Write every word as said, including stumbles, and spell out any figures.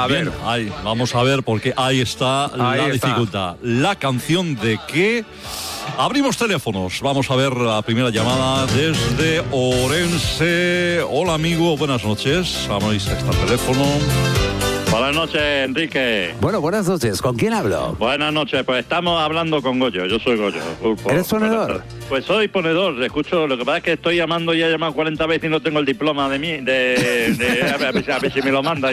A Bien, ver. ahí, vamos a ver, porque ahí está Ahí la está. dificultad. La canción de qué. Abrimos teléfonos. Vamos a ver la primera llamada desde Orense. Hola, amigo. Buenas noches. Ahí está el teléfono. Buenas noches, Enrique. Bueno, buenas noches. ¿Con quién hablo? Buenas noches, pues estamos hablando con Goyo. Yo soy Goyo. Pulpo. ¿Eres ponedor? Pues soy ponedor, escucho. Lo que pasa es que estoy llamando, ya he llamado cuarenta veces y no tengo el diploma de mí. De, de, a, ver, a ver si- a ver si me lo manda.